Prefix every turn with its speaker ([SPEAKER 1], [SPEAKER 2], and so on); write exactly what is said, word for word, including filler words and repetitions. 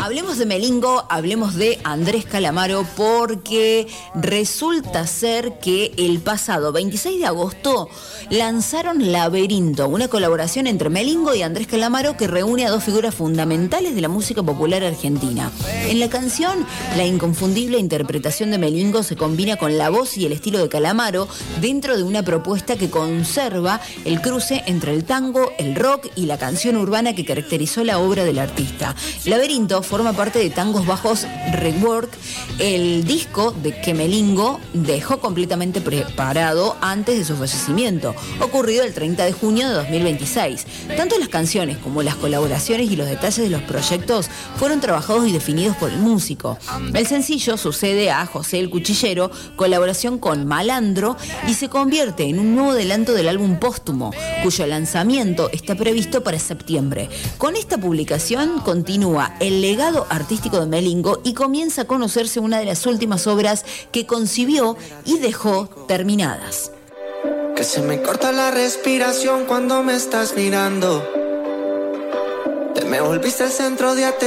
[SPEAKER 1] Hablemos de Melingo, hablemos de Andrés Calamaro, porque resulta ser que el pasado veintiséis de agosto lanzaron Laberinto, una colaboración entre Melingo y Andrés Calamaro que reúne a dos figuras fundamentales de la música popular argentina. En la canción, la inconfundible interpretación de Melingo se combina con la voz y el estilo de Calamaro dentro de una propuesta que conserva el cruce entre el tango, el rock y la canción urbana que caracterizó la obra del artista. Laberinto forma parte de Tangos Bajos Rework, el disco de que Melingo dejó completamente preparado antes de su fallecimiento, ocurrido el treinta de junio de dos mil veintiséis. Tanto las canciones como las colaboraciones y los detalles de los proyectos fueron trabajados y definidos por el músico. El sencillo sucede a José el Cuchillero, colaboración con Malandro, y se convierte en un nuevo adelanto del álbum póstumo, cuyo lanzamiento está previsto para septiembre. Con esta publicación continúa el legado artístico de Melingo y comienza a conocerse una de las últimas obras que concibió y dejó terminadas.
[SPEAKER 2] Que se me corta la respiración cuando me estás mirando. Te me volviste el centro de atención.